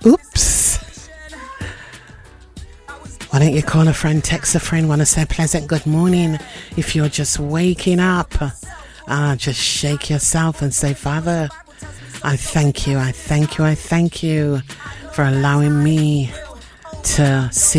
Oops. Why don't you call a friend, text a friend, want to say a pleasant good morning? If you're just waking up, just shake yourself and say, Father, I thank you for allowing me to see